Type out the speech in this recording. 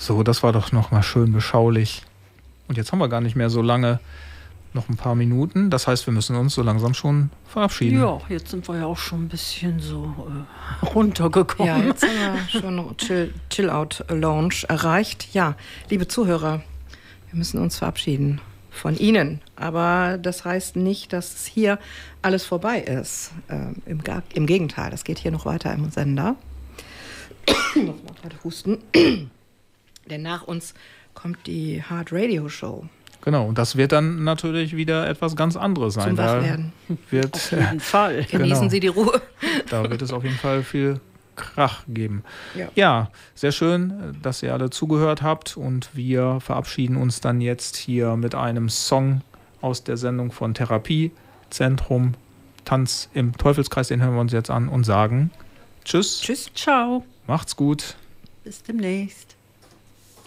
So, das war doch nochmal schön beschaulich. Und jetzt haben wir gar nicht mehr so lange, noch ein paar Minuten. Das heißt, wir müssen uns so langsam schon verabschieden. Ja, jetzt sind wir ja auch schon ein bisschen so runtergekommen. Ja, jetzt haben wir schon Chill-Out-Lounge erreicht. Ja, liebe Zuhörer, wir müssen uns verabschieden von Ihnen. Aber das heißt nicht, dass hier alles vorbei ist. Im Gegenteil, das geht hier noch weiter im Sender. Ich muss mal gerade husten. Denn nach uns kommt die Hard Radio Show. Genau, und das wird dann natürlich wieder etwas ganz anderes sein. Zum Wachwerden. Auf jeden Fall. Genießen Sie die Ruhe. Da wird es auf jeden Fall viel Krach geben. Ja. Ja, sehr schön, dass ihr alle zugehört habt. Und wir verabschieden uns dann jetzt hier mit einem Song aus der Sendung von Therapiezentrum Tanz im Teufelskreis. Den hören wir uns jetzt an und sagen Tschüss. Tschüss. Ciao. Macht's gut. Bis demnächst.